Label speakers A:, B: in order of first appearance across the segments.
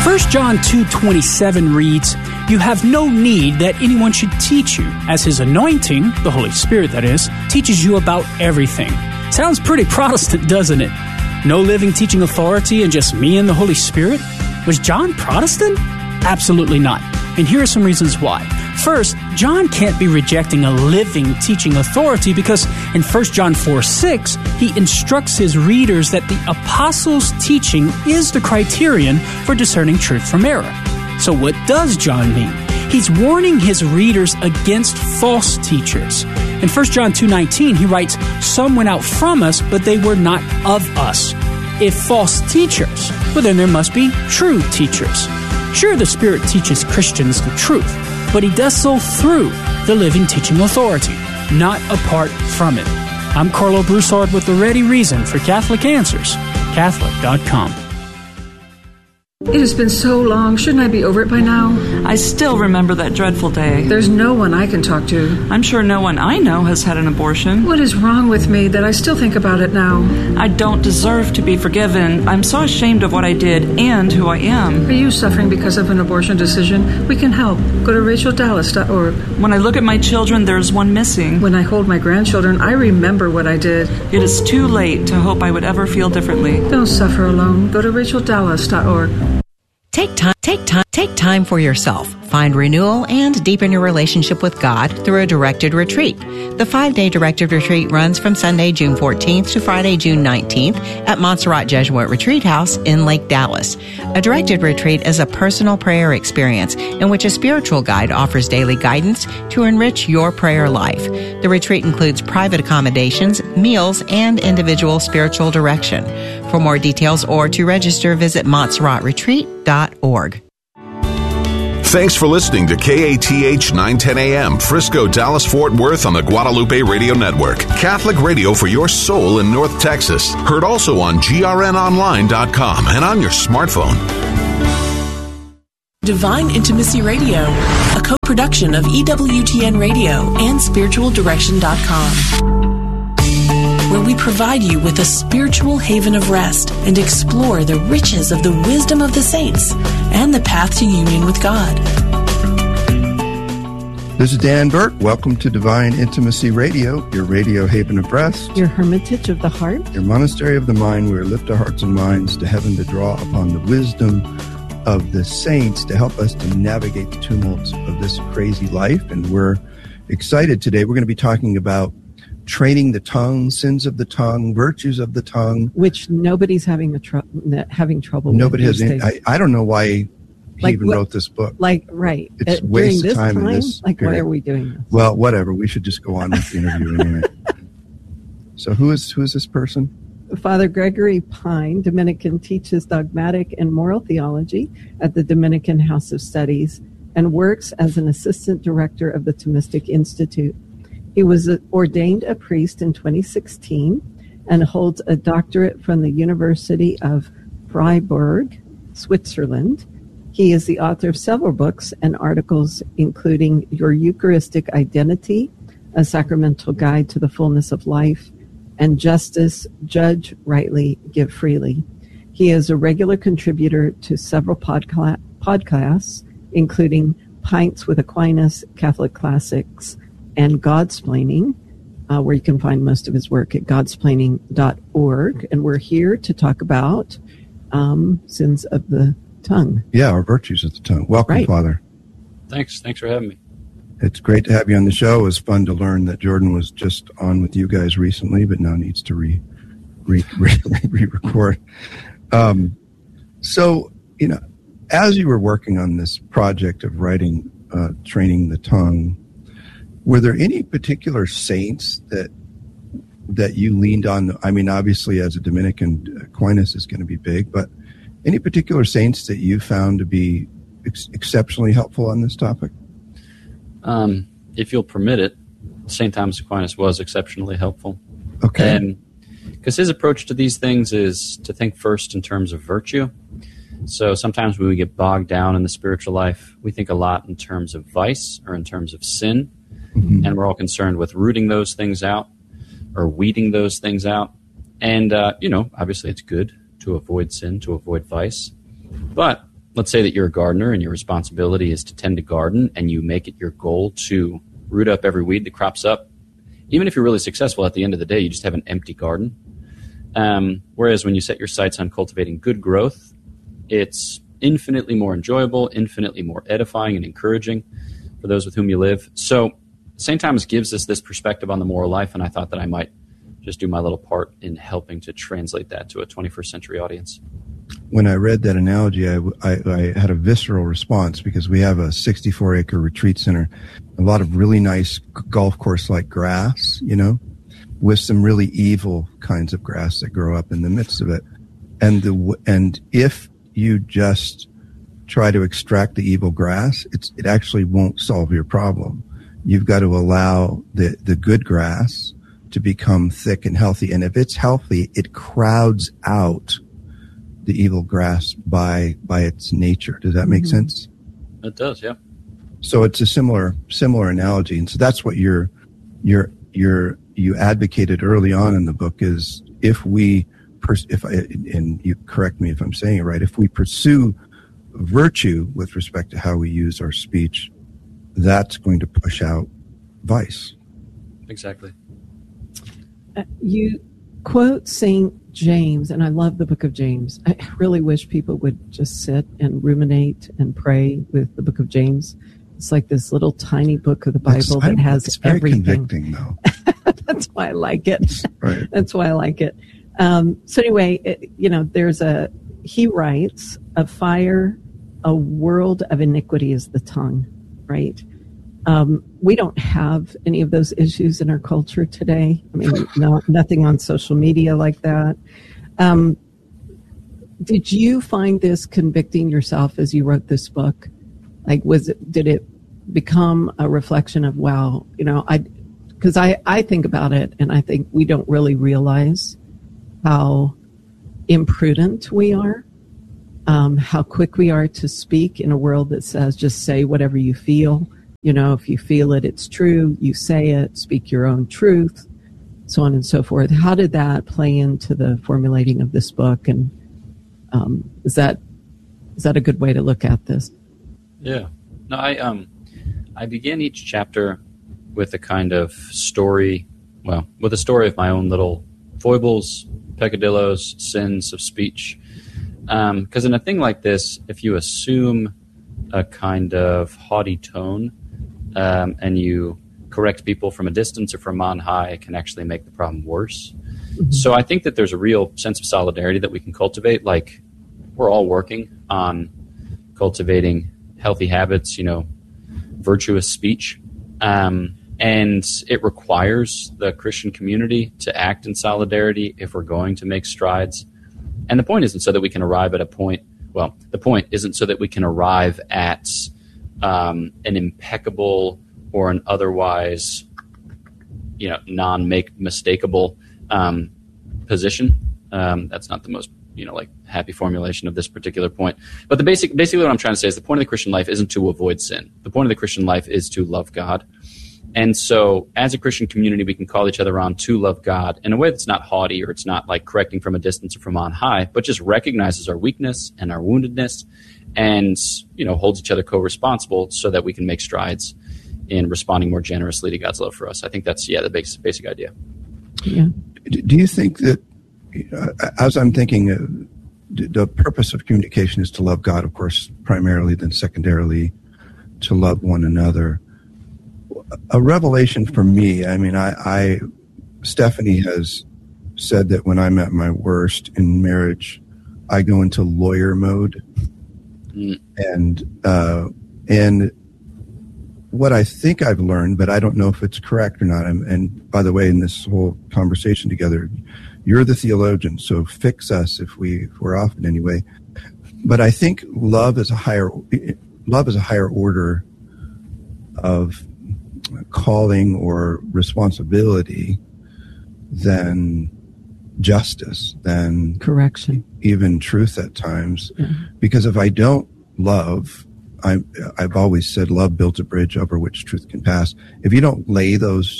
A: 1 John 2:27 reads, "You have no need that anyone should teach you, as his anointing," the Holy Spirit that is, "teaches you about everything." Sounds pretty Protestant, doesn't it? No living teaching authority and just me and the Holy Spirit? Was John Protestant? Absolutely not. And here are some reasons why. First, John can't be rejecting a living teaching authority because in 1 John 4:6, he instructs his readers that the apostles' teaching is the criterion for discerning truth from error. So what does John mean? He's warning his readers against false teachers. In 1 John 2:19, he writes, "Some went out from us, but they were not of us." If false teachers, well then there must be true teachers. Sure, the Spirit teaches Christians the truth, but he does so through the living teaching authority, not apart from it. I'm Carlo Broussard with the ready reason for Catholic Answers, Catholic.com.
B: It has been so long. Shouldn't I be over it by now?
C: I still remember that dreadful day.
B: There's no one I can talk to.
C: I'm sure no one I know has had an abortion.
B: What is wrong with me that I still think about it now?
C: I don't deserve to be forgiven. I'm so ashamed of what I did and who I am.
B: Are you suffering because of an abortion decision? We can help. Go to racheldallas.org.
C: When I look at my children, there's one missing.
B: When I hold my grandchildren, I remember what I did.
C: It is too late to hope I would ever feel differently.
B: Don't suffer alone. Go to racheldallas.org.
D: Take time for yourself. Find renewal and deepen your relationship with God through a directed retreat. The 5-day directed retreat runs from Sunday, June 14th to Friday, June 19th at Montserrat Jesuit Retreat House in Lake Dallas. A directed retreat is a personal prayer experience in which a spiritual guide offers daily guidance to enrich your prayer life. The retreat includes private accommodations, meals, and individual spiritual direction. For more details or to register, visit montserratretreat.org.
E: Thanks for listening to KATH 910 AM, Frisco, Dallas, Fort Worth on the Guadalupe Radio Network. Catholic radio for your soul in North Texas. Heard also on grnonline.com and on your smartphone.
F: Divine Intimacy Radio, a co-production of EWTN Radio and SpiritualDirection.com, where we provide you with a spiritual haven of rest and explore the riches of the wisdom of the saints and the path to union with God.
G: This is Dan Burke. Welcome to Divine Intimacy Radio, your radio haven of rest,
H: your hermitage of the heart,
G: your monastery of the mind, where we lift our hearts and minds to heaven to draw upon the wisdom of the saints to help us to navigate the tumults of this crazy life. And we're excited today. We're going to be talking about training the tongue, sins of the tongue, virtues of the tongue,
H: which nobody's having trouble.
G: Nobody
H: with
G: has. I don't know why he even wrote this book.
H: Right.
G: It's a waste of time in this.
H: Why are we doing this?
G: Well, whatever. We should just go on with the interview anyway. So, who is this person?
H: Father Gregory Pine, Dominican, teaches dogmatic and moral theology at the Dominican House of Studies and works as an assistant director of the Thomistic Institute. He was ordained a priest in 2016 and holds a doctorate from the University of Freiburg, Switzerland. He is the author of several books and articles, including Your Eucharistic Identity, A Sacramental Guide to the Fullness of Life, and Justice, Judge Rightly, Give Freely. He is a regular contributor to several podcasts, including Pints with Aquinas, Catholic Classics, and Godsplaining, where you can find most of his work at godsplaining.org. And we're here to talk about sins of the tongue.
G: Yeah, or virtues of the tongue. Welcome, right. Father.
I: Thanks for having me.
G: It's great to have you on the show. It was fun to learn that Jordan was just on with you guys recently, but now needs to re-record. So, as you were working on this project of writing, training the tongue, were there any particular saints that you leaned on? I mean, obviously, as a Dominican, Aquinas is going to be big, but any particular saints that you found to be exceptionally helpful on this topic?
I: If you'll permit it, St. Thomas Aquinas was exceptionally helpful.
G: Okay.
I: And because his approach to these things is to think first in terms of virtue. So sometimes when we get bogged down in the spiritual life, we think a lot in terms of vice or in terms of sin. Mm-hmm. And we're all concerned with rooting those things out or weeding those things out. And, obviously it's good to avoid sin, to avoid vice. But let's say that you're a gardener and your responsibility is to tend a garden, and you make it your goal to root up every weed that crops up. Even if you're really successful, at the end of the day, you just have an empty garden. Whereas when you set your sights on cultivating good growth, it's infinitely more enjoyable, infinitely more edifying and encouraging for those with whom you live. So St. Thomas gives us this perspective on the moral life, and I thought that I might just do my little part in helping to translate that to a 21st century audience.
G: When I read that analogy, I had a visceral response, because we have a 64-acre retreat center, a lot of really nice golf course-like grass, with some really evil kinds of grass that grow up in the midst of it. And if you just try to extract the evil grass, it actually won't solve your problem. You've got to allow the good grass to become thick and healthy. And if it's healthy, it crowds out the evil grass by its nature. Does that make sense?
I: It does, yeah.
G: So it's a similar analogy. And so that's what you advocated early on in the book, is and you correct me if I'm saying it right, if we pursue virtue with respect to how we use our speech, that's going to push out vice.
I: Exactly.
H: You quote St. James, and I love the book of James. I really wish people would just sit and ruminate and pray with the book of James. It's like this little tiny book of the Bible that has
G: it's very
H: everything.
G: Convicting, though.
H: That's why I like it.
G: Right.
H: That's why I like it. So anyway, he writes, a fire, a world of iniquity is the tongue, right? We don't have any of those issues in our culture today. I mean, nothing on social media like that. Did you find this convicting yourself as you wrote this book? Like, did it become a reflection of, wow, because I think about it, and I think we don't really realize how imprudent we are, how quick we are to speak in a world that says just say whatever you feel. If you feel it, it's true. You say it, speak your own truth, so on and so forth. How did that play into the formulating of this book? And is that a good way to look at this?
I: Yeah. No, I begin each chapter with a kind of story, with a story of my own little foibles, peccadillos, sins of speech. Because in a thing like this, if you assume a kind of haughty tone, and you correct people from a distance or from on high, it can actually make the problem worse. Mm-hmm. So I think that there's a real sense of solidarity that we can cultivate. Like, we're all working on cultivating healthy habits, virtuous speech. And it requires the Christian community to act in solidarity if we're going to make strides. And the point isn't so that we can arrive at a point. Well, the point isn't so that we can arrive at an impeccable or an otherwise, non-mistakable position. That's not the most, happy formulation of this particular point. But basically what I'm trying to say is the point of the Christian life isn't to avoid sin. The point of the Christian life is to love God. And so as a Christian community, we can call each other on to love God in a way that's not haughty, or it's not like correcting from a distance or from on high, but just recognizes our weakness and our woundedness, and holds each other co-responsible so that we can make strides in responding more generously to God's love for us. I think that's the basic idea.
H: Yeah.
G: Do you think that, as I'm thinking, the purpose of communication is to love God, of course, primarily, then secondarily to love one another? A revelation for me, Stephanie has said that when I'm at my worst in marriage, I go into lawyer mode. And what I think I've learned, but I don't know if it's correct or not. And by the way, in this whole conversation together, you're the theologian, so fix us if we're off in any way. But I think love is a higher order of calling or responsibility than justice, than
H: correction,
G: even truth at times.
H: Mm-hmm.
G: Because if I don't love, I've always said love builds a bridge over which truth can pass. If you don't lay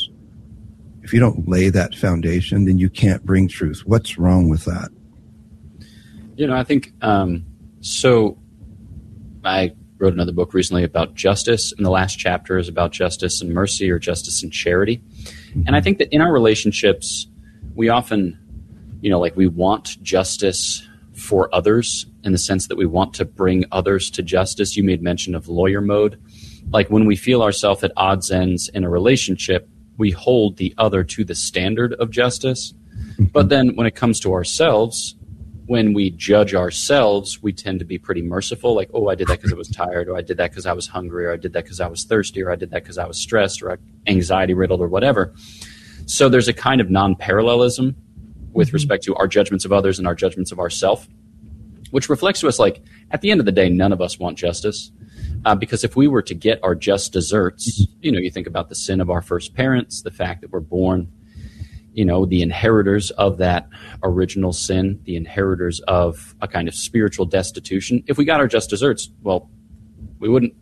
G: that foundation, then you can't bring truth. What's wrong with that?
I: I think so. I wrote another book recently about justice, and the last chapter is about justice and mercy, or justice and charity. And I think that in our relationships, we often, we want justice for others in the sense that we want to bring others to justice. You made mention of lawyer mode. Like when we feel ourselves at odds ends in a relationship, we hold the other to the standard of justice. But then when it comes to ourselves, when we judge ourselves, we tend to be pretty merciful. Like, oh, I did that because I was tired, or I did that because I was hungry, or I did that because I was thirsty, or I did that because I was stressed, or anxiety riddled, or whatever. So there's a kind of non-parallelism with respect to our judgments of others and our judgments of ourselves, which reflects to us, like, at the end of the day, none of us want justice. Because if we were to get our just desserts, you think about the sin of our first parents, the fact that we're born, the inheritors of that original sin, the inheritors of a kind of spiritual destitution. If we got our just desserts, well, we wouldn't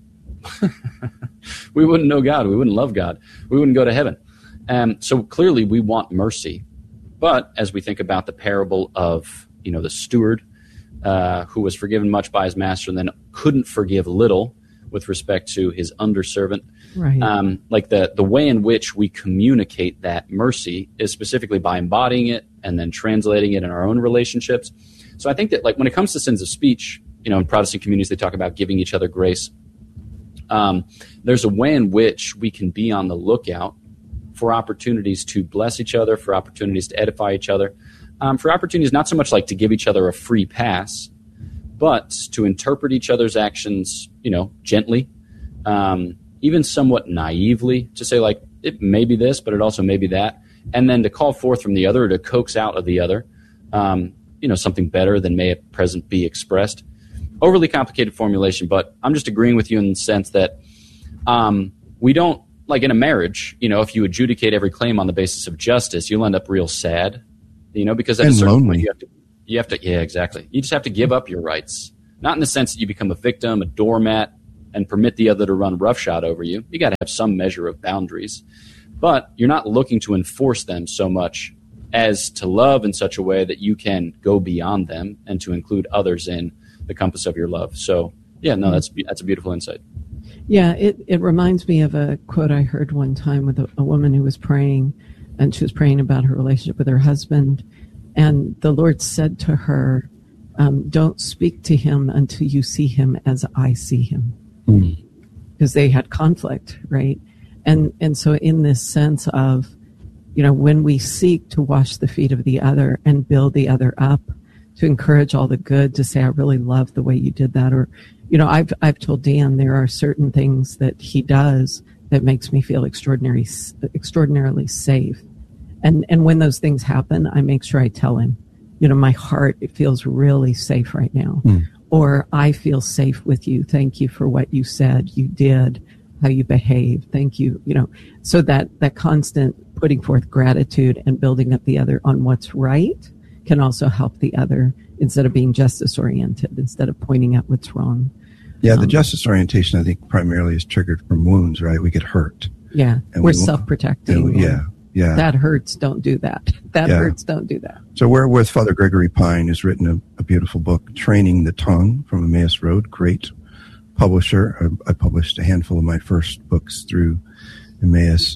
I: we wouldn't know God. We wouldn't love God. We wouldn't go to heaven. So clearly we want mercy. But as we think about the parable of, the steward who was forgiven much by his master and then couldn't forgive little with respect to his underservant,
H: right.
I: Like the way in which we communicate that mercy is specifically by embodying it and then translating it in our own relationships. So I think that, like, when it comes to sins of speech, in Protestant communities, they talk about giving each other grace. There's a way in which we can be on the lookout for opportunities to bless each other, for opportunities to edify each other, for opportunities not so much like to give each other a free pass, but to interpret each other's actions, gently, even somewhat naively, to say, like, it may be this, but it also may be that, and then to call forth from the other, or to coax out of the other, something better than may at present be expressed. Overly complicated formulation, but I'm just agreeing with you in the sense that we don't, like in a marriage, if you adjudicate every claim on the basis of justice, you'll end up real sad, because at a certain point you have to, yeah, exactly. You just have to give up your rights, not in the sense that you become a victim, a doormat, and permit the other to run roughshod over you. You got to have some measure of boundaries, but you're not looking to enforce them so much as to love in such a way that you can go beyond them and to include others in the compass of your love. So, yeah, no, that's a beautiful insight.
H: Yeah, it reminds me of a quote I heard one time with a woman who was praying, and she was praying about her relationship with her husband, and the Lord said to her, don't speak to him until you see him as I see him. Because they had conflict, right? And so in this sense of, when we seek to wash the feet of the other and build the other up, to encourage all the good, to say, I really love the way you did that. Or, I've told Dan there are certain things that he does that makes me feel extraordinarily safe. And when those things happen, I make sure I tell him, my heart, it feels really safe right now. Or I feel safe with you. Thank you for what you said, you did, how you behaved. Thank you. So that constant putting forth gratitude and building up the other on what's right can also help the other, instead of being justice oriented, instead of pointing out what's wrong.
G: Yeah, the justice orientation, I think, primarily is triggered from wounds, right? We get hurt.
H: Yeah, and we're self-protecting.
G: Yeah.
H: That hurts, don't do that. That hurts, don't do that.
G: So we're with Father Gregory Pine, who's written a beautiful book, Training the Tongue, from Emmaus Road. Great publisher. I published a handful of my first books through Emmaus.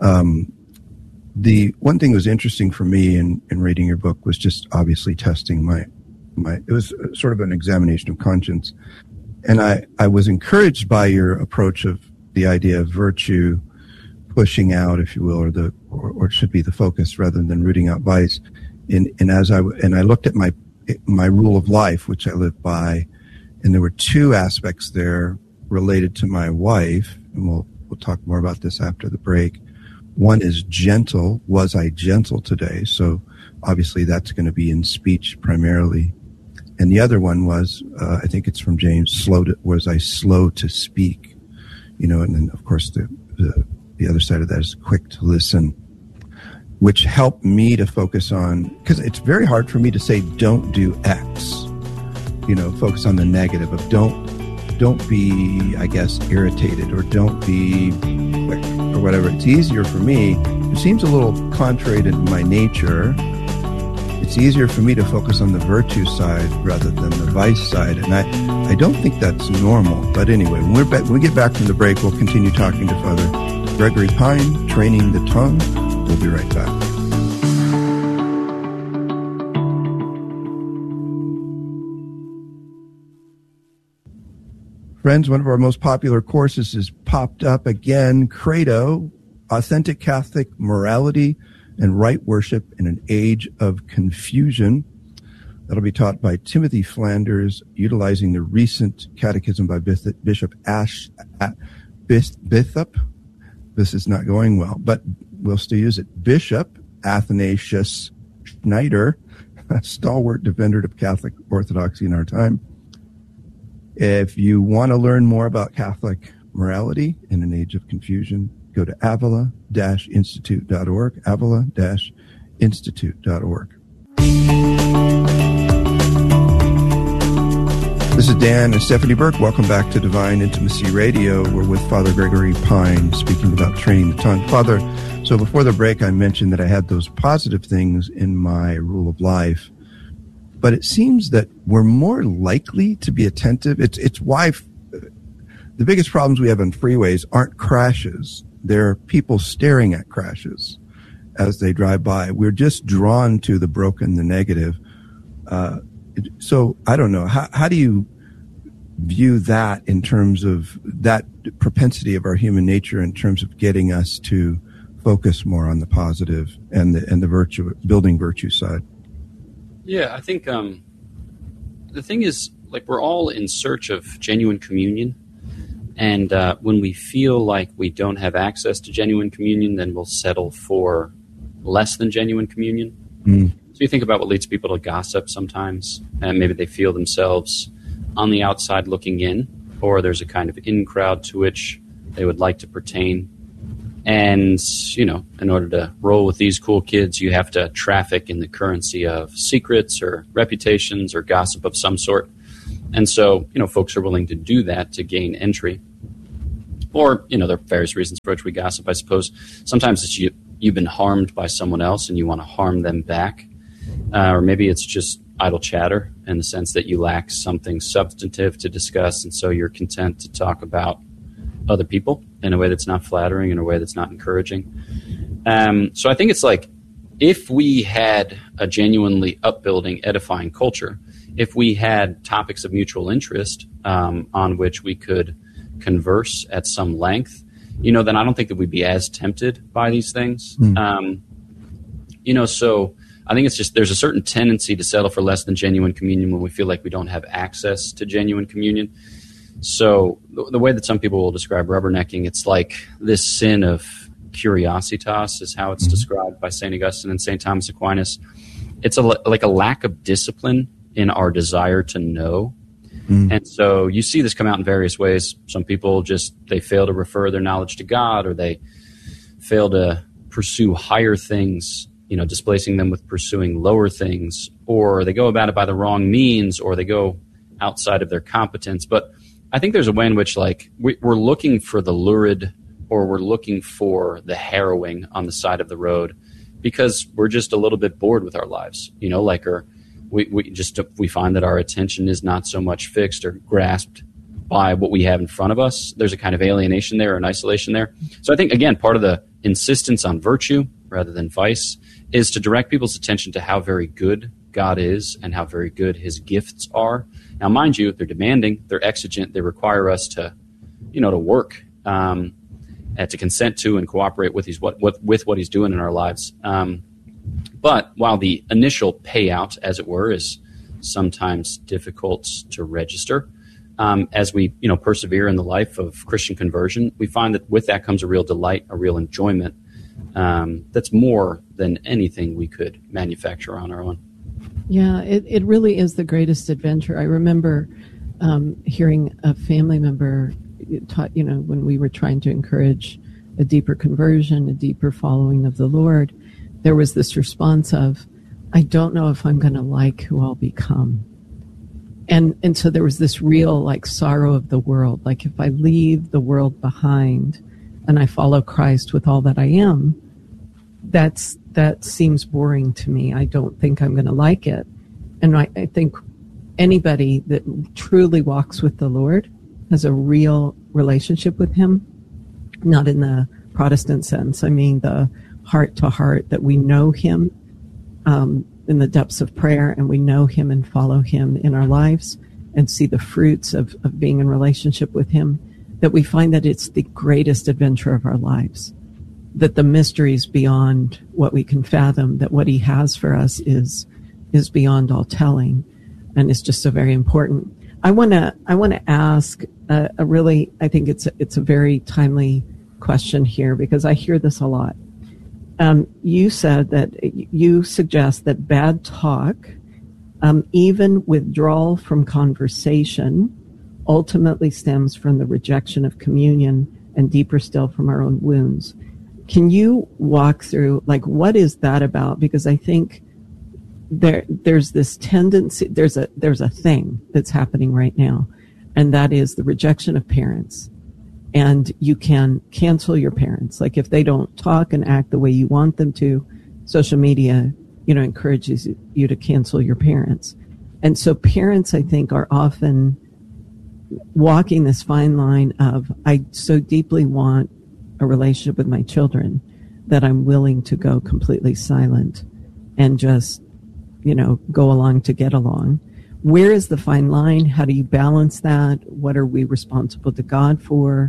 G: The one thing that was interesting for me in reading your book was just obviously testing my it was sort of an examination of conscience. And I was encouraged by your approach of the idea of virtue pushing out, if you will, or should be the focus rather than rooting out vice. And I looked at my rule of life, which I live by, and there were two aspects there related to my wife, and we'll talk more about this after the break. One is gentle. Was I gentle today? So obviously that's going to be in speech primarily. And the other one was, I think it's from James, was I slow to speak? And then of course the other side of that is quick to listen, which helped me to focus on, because it's very hard for me to say don't do X, focus on the negative of don't be, I guess, irritated, or don't be quick or whatever. It's easier for me. It seems a little contrary to my nature. It's easier for me to focus on the virtue side rather than the vice side. And I I don't think that's normal. But anyway, when we get back from the break, we'll continue talking to Father Gregory Pine, Training the Tongue. We'll be right back. Friends, one of our most popular courses has popped up again, Credo, Authentic Catholic Morality and Right Worship in an Age of Confusion. That'll be taught by Timothy Flanders, utilizing the recent catechism by Bishop Bishop. This is not going well, but we'll still use it. Bishop Athanasius Schneider, a stalwart defender of Catholic orthodoxy in our time. If you want to learn more about Catholic morality in an age of confusion, go to avila-institute.org, avila-institute.org. This is Dan and Stephanie Burke. Welcome back to Divine Intimacy Radio. We're with Father Gregory Pine speaking about training the tongue. Father, so before the break, I mentioned that I had those positive things in my rule of life. But it seems that we're more likely to be attentive. It's why the biggest problems we have on freeways aren't crashes. They're people staring at crashes as they drive by. We're just drawn to the broken, the negative. So I don't know. How do you view that in terms of that propensity of our human nature in terms of getting us to focus more on the positive and the virtue, building virtue side?
I: Yeah, I think the thing is, like, we're all in search of genuine communion. And when we feel like we don't have access to genuine communion, then we'll settle for less than genuine communion. So you think about what leads people to gossip sometimes, and maybe they feel themselves on the outside looking in, or there's a kind of in-crowd to which they would like to pertain. And, you know, in order to roll with these cool kids, you have to traffic in the currency of secrets or reputations or gossip of some sort. And so, you know, folks are willing to do that to gain entry. Or, you know, there are various reasons for which we gossip, I suppose. Sometimes it's you've been harmed by someone else and you want to harm them back. Or maybe it's just idle chatter in the sense that you lack something substantive to discuss, and so you're content to talk about other people in a way that's not flattering, in a way that's not encouraging. So I think it's like, if we had a genuinely upbuilding, edifying culture, if we had topics of mutual interest on which we could converse at some length, you know, then I don't think that we'd be as tempted by these things. You know, so I think it's just, there's a certain tendency to settle for less than genuine communion when we feel like we don't have access to genuine communion. So the way that some people will describe rubbernecking, it's like this sin of curiositas is how it's described by St. Augustine and St. Thomas Aquinas. It's like a lack of discipline in our desire to know. And so you see this come out in various ways. Some people they fail to refer their knowledge to God, or they fail to pursue higher things, you know, displacing them with pursuing lower things, or they go about it by the wrong means, or they go outside of their competence. But I think there's a way in which, like, we're looking for the lurid, or we're looking for the harrowing on the side of the road because we're just a little bit bored with our lives, you know, like, or we find that our attention is not so much fixed or grasped by what we have in front of us. There's a kind of alienation there, or an isolation there. So I think, again, part of the insistence on virtue rather than vice is to direct people's attention to how very good God is and how very good his gifts are. Now, mind you, they're demanding, they're exigent, they require us to, you know, to work, and to consent to and cooperate with what he's doing in our lives. But while the initial payout, as it were, is sometimes difficult to register, as we, you know, persevere in the life of Christian conversion, we find that with that comes a real delight, a real enjoyment, that's more than anything we could manufacture on our own.
H: Yeah, it really is the greatest adventure. I remember hearing a family member taught, you know, when we were trying to encourage a deeper conversion, a deeper following of the Lord, there was this response of, I don't know if I'm going to like who I'll become. And so there was this real, like, sorrow of the world. Like, if I leave the world behind and I follow Christ with all that I am, that seems boring to me. I don't think I'm going to like it. And I think anybody that truly walks with the Lord has a real relationship with him, not in the Protestant sense. I mean, the heart to heart, that we know him in the depths of prayer, and we know him and follow him in our lives and see the fruits of being in relationship with him, that we find that it's the greatest adventure of our lives, that the mysteries beyond what we can fathom, that what he has for us is beyond all telling, and it's just so very important. I want to ask a really, I think it's a very timely question here, because I hear this a lot. You said that you suggest that bad talk, even withdrawal from conversation, ultimately stems from the rejection of communion, and deeper still from our own wounds. Can you walk through, like, what is that about? Because I think there's this tendency, there's a thing that's happening right now, and that is the rejection of parents. And you can cancel your parents. Like, if they don't talk and act the way you want them to, social media, encourages you to cancel your parents. And so parents, I think, are often walking this fine line of, I so deeply want a relationship with my children that I'm willing to go completely silent and just, go along to get along. Where is the fine line? How do you balance that? What are we responsible to God for?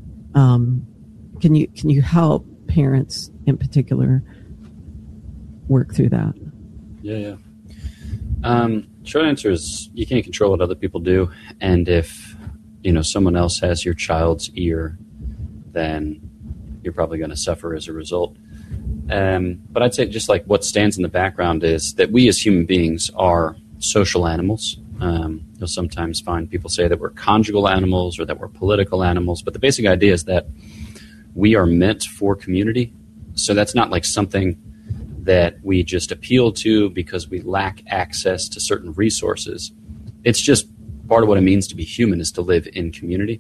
H: Can you help parents in particular work through that?
I: Yeah. Short answer is you can't control what other people do. And if, someone else has your child's ear, then you're probably going to suffer as a result. But I'd say just like what stands in the background is that we as human beings are social animals. You'll sometimes find people say that we're conjugal animals or that we're political animals, but the basic idea is that we are meant for community. So that's not like something that we just appeal to because we lack access to certain resources. It's just part of what it means to be human is to live in community.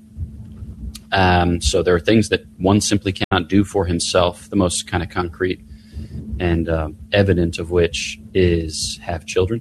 I: So there are things that one simply cannot do for himself, the most kind of concrete and evident of which is have children.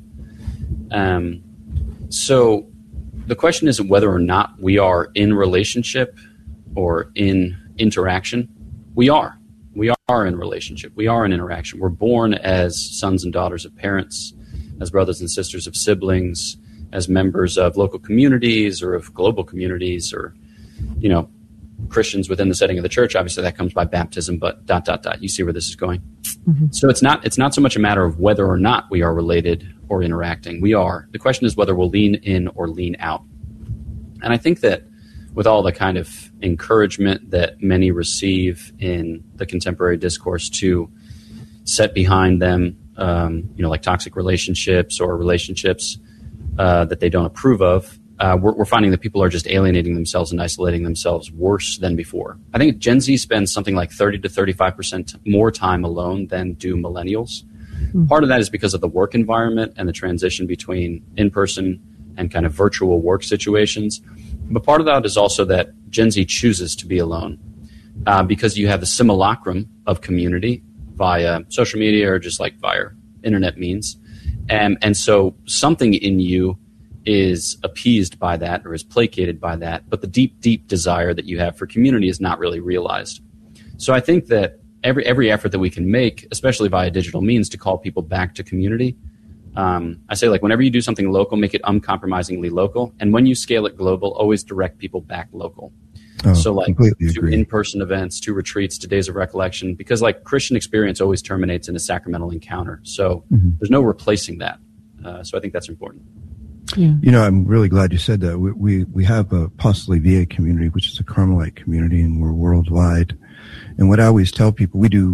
I: So the question isn't whether or not we are in relationship or in interaction. We are in relationship. We are in interaction. We're born as sons and daughters of parents, as brothers and sisters of siblings, as members of local communities or of global communities, or, Christians within the setting of the church. Obviously that comes by baptism, but ... You see where this is going. Mm-hmm. So it's not so much a matter of whether or not we are related or interacting. We are. The question is whether we'll lean in or lean out. And I think that with all the kind of encouragement that many receive in the contemporary discourse to set behind them, like toxic relationships or relationships that they don't approve of, we're finding that people are just alienating themselves and isolating themselves worse than before. I think Gen Z spends something like 30 to 35% more time alone than do millennials. Mm-hmm. Part of that is because of the work environment and the transition between in-person and kind of virtual work situations. But part of that is also that Gen Z chooses to be alone because you have the simulacrum of community via social media or just like via internet means. And so something in you is appeased by that or is placated by that, but the deep, deep desire that you have for community is not really realized. So I think that every effort that we can make, especially via digital means, to call people back to community, I say, like, whenever you do something local, make it uncompromisingly local. And when you scale it global, always direct people back local. So like to in-person events, to retreats, to days of recollection, because like Christian experience always terminates in a sacramental encounter. So there's no replacing that. So I think that's important.
G: Yeah. I'm really glad you said that. We have a Apostolic VA community, which is a Carmelite community, and we're worldwide. And what I always tell people, we do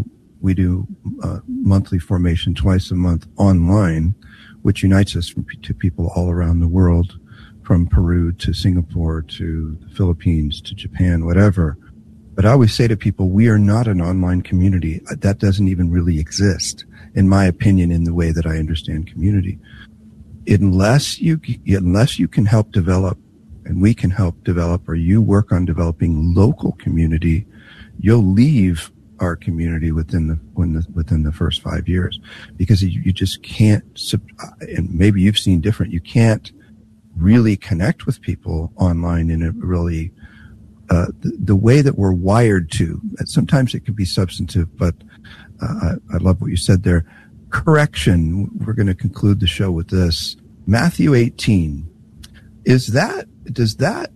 G: monthly formation twice a month online, which unites us to people all around the world, from Peru to Singapore to the Philippines to Japan, whatever. But I always say to people, we are not an online community. That doesn't even really exist, in my opinion, in the way that I understand community. Unless you can help develop, and we can help develop, or you work on developing local community, you'll leave our community within the first 5 years, because you just can't. And maybe you've seen different. You can't really connect with people online in a really the way that we're wired to. Sometimes it can be substantive, but I love what you said there. Correction. We're going to conclude the show with this. Matthew 18. Does that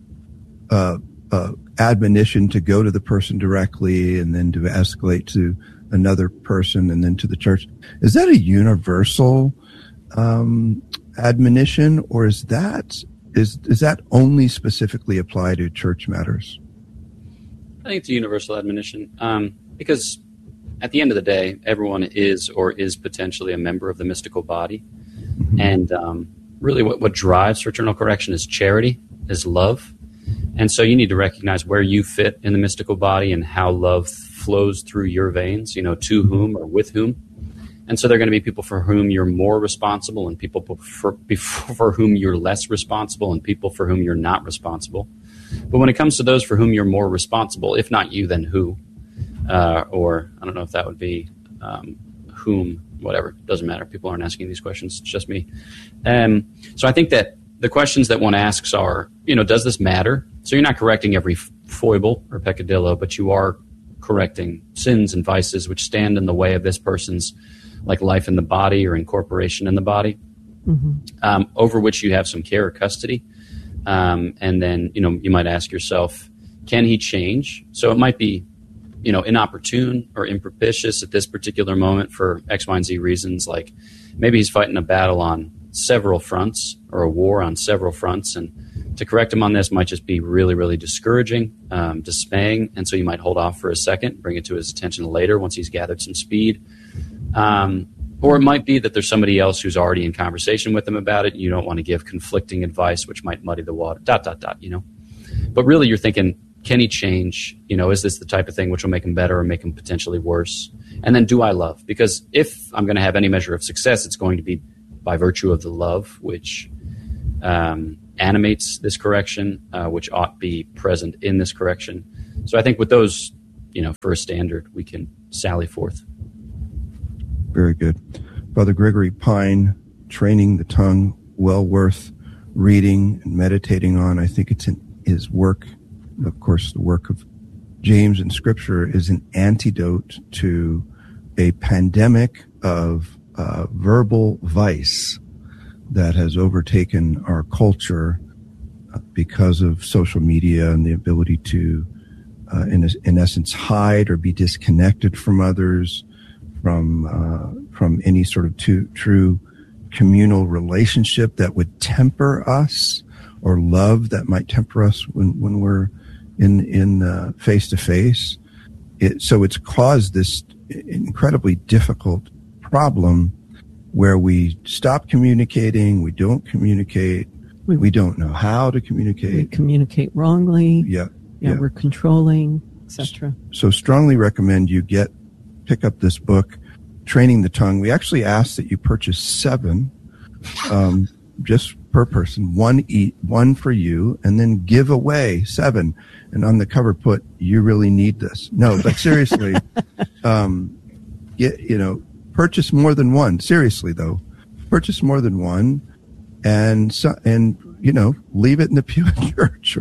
G: admonition to go to the person directly and then to escalate to another person and then to the church, is that a universal admonition, or is that only specifically applied to church matters?
I: I think it's a universal admonition because at the end of the day, everyone is or is potentially a member of the mystical body. Mm-hmm. And really what drives fraternal correction is charity, is love. And so you need to recognize where you fit in the mystical body and how love flows through your veins, to whom or with whom. And so there are going to be people for whom you're more responsible and people for whom you're less responsible and people for whom you're not responsible. But when it comes to those for whom you're more responsible, if not you, then who? Or I don't know if that would be whom, whatever. Doesn't matter. People aren't asking these questions. It's just me. So I think that the questions that one asks are, does this matter? So you're not correcting every foible or peccadillo, but you are correcting sins and vices which stand in the way of this person's life in the body or incorporation in the body, mm-hmm. Over which you have some care or custody. And then, you might ask yourself, can he change? So it might be, inopportune or impropitious at this particular moment for X, Y, and Z reasons. Like maybe he's fighting a battle on several fronts or a war on several fronts, and to correct him on this might just be really, really discouraging, dismaying, and so you might hold off for a second, bring it to his attention later once he's gathered some speed. Or it might be that there's somebody else who's already in conversation with him about it, and you don't want to give conflicting advice, which might muddy the water, ... But really you're thinking, can he change? Is this the type of thing which will make him better or make him potentially worse? And then do I love? Because if I'm going to have any measure of success, it's going to be by virtue of the love which animates this correction, which ought be present in this correction. So I think with those, for a standard, we can sally forth.
G: Very good. Father Gregory Pine, Training the Tongue, well worth reading and meditating on. I think it's in his work. Of course, the work of James in Scripture is an antidote to a pandemic of verbal vice that has overtaken our culture because of social media and the ability to, in essence, hide or be disconnected from others, from any sort of true communal relationship that would temper us, or love that might temper us when we're in face to face. So it's caused this incredibly difficult problem where we stop communicating, we don't communicate, we don't know how to communicate.
H: We communicate wrongly.
G: Yeah.
H: We're controlling, etc.
G: So strongly recommend you pick up this book, Training the Tongue. We actually ask that you purchase 7, just per person, one for you, and then give away 7. And on the cover put, you really need this. No, but seriously, purchase more than one. Seriously though, purchase more than one, and leave it in the pew at church,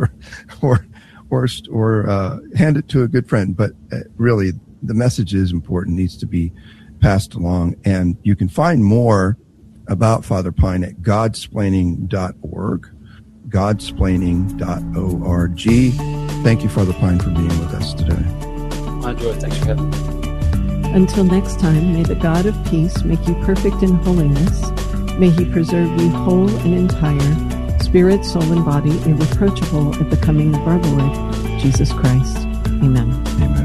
G: or hand it to a good friend. But really, the message is important, needs to be passed along. And you can find more about Father Pine at godsplaining.org, godsplaining.org. Thank you, Father Pine, for being with us today.
I: My joy. Thanks for having me.
H: Until next time, may the God of peace make you perfect in holiness. May he preserve you whole and entire, spirit, soul, and body, irreproachable at the coming of our Lord, Jesus Christ. Amen.
G: Amen.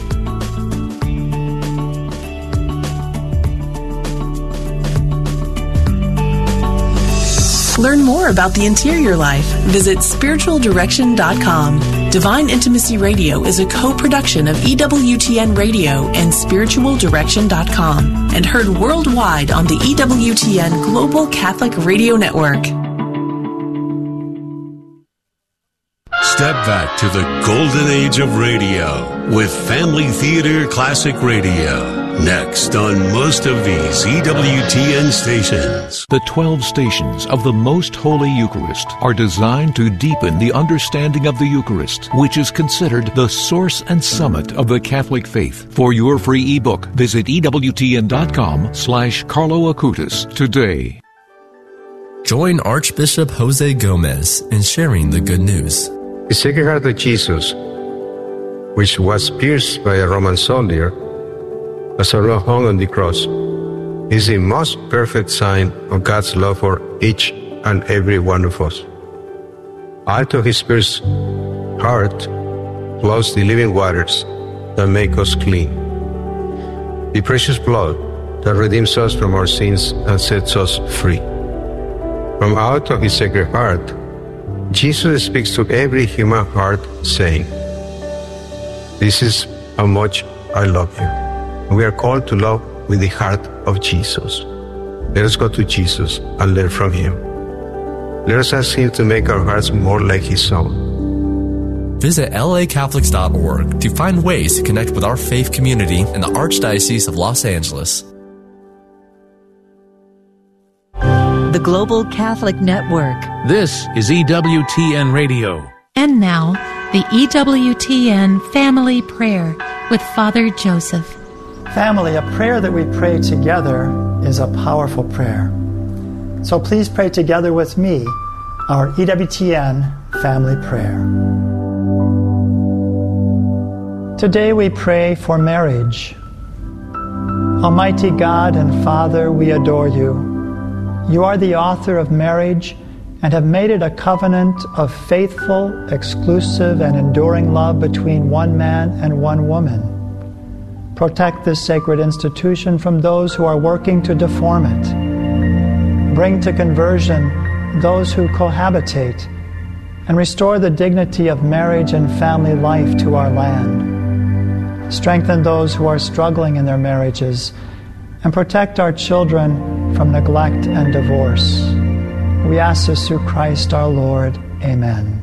F: Learn more about the interior life. Visit spiritualdirection.com. Divine Intimacy Radio is a co-production of EWTN Radio and spiritualdirection.com and heard worldwide on the EWTN Global Catholic Radio Network.
J: Step back to the golden age of radio with Family Theater Classic Radio. Next on most of these EWTN stations.
K: The 12 stations of the Most Holy Eucharist are designed to deepen the understanding of the Eucharist, which is considered the source and summit of the Catholic faith. For your free ebook, visit EWTN.com/Carlo Acutis today.
L: Join Archbishop Jose Gomez in sharing the good news.
M: The Sacred Heart of Jesus, which was pierced by a Roman soldier, as a robe hung on the cross, is the most perfect sign of God's love for each and every one of us. Out of his pierced heart flows the living waters that make us clean. The precious blood that redeems us from our sins and sets us free. From out of his Sacred Heart, Jesus speaks to every human heart, saying, "This is how much I love you." We are called to love with the heart of Jesus. Let us go to Jesus and learn from him. Let us ask him to make our hearts more like his own.
L: Visit lacatholics.org to find ways to connect with our faith community in the Archdiocese of Los Angeles.
N: The Global Catholic Network.
K: This is EWTN Radio.
O: And now, the EWTN Family Prayer with Father Joseph.
P: Family, a prayer that we pray together is a powerful prayer. So please pray together with me our EWTN Family Prayer. Today we pray for marriage. Almighty God and Father, we adore you. You are the author of marriage and have made it a covenant of faithful, exclusive, and enduring love between one man and one woman. Protect this sacred institution from those who are working to deform it. Bring to conversion those who cohabitate, and restore the dignity of marriage and family life to our land. Strengthen those who are struggling in their marriages, and protect our children from neglect and divorce. We ask this through Christ our Lord. Amen.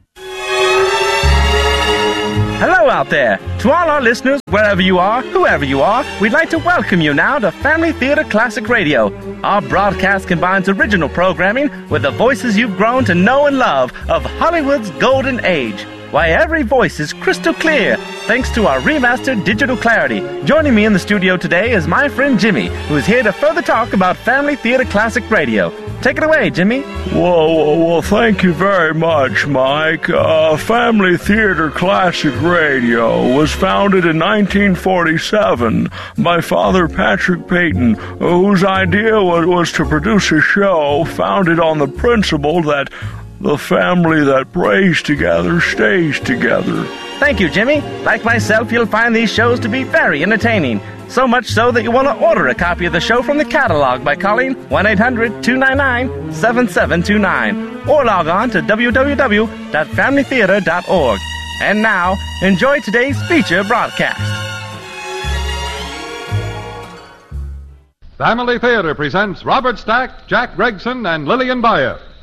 Q: Hello out there. To all our listeners, wherever you are, whoever you are, we'd like to welcome you now to Family Theater Classic Radio. Our broadcast combines original programming with the voices you've grown to know and love of Hollywood's golden age. Why, every voice is crystal clear, thanks to our remastered digital clarity. Joining me in the studio today is my friend Jimmy, who is here to further talk about Family Theater Classic Radio. Take it away, Jimmy.
R: Well, thank you very much, Mike. Family Theater Classic Radio was founded in 1947 by Father Patrick Peyton, whose idea was to produce a show founded on the principle that the family that prays together stays together.
Q: Thank you, Jimmy. Like myself, you'll find these shows to be very entertaining. So much so that you want to order a copy of the show from the catalog by calling 1-800-299-7729 or log on to www.familytheater.org. And now, enjoy today's feature broadcast.
S: Family Theater presents Robert Stack, Jack Gregson, and Lillian Bayer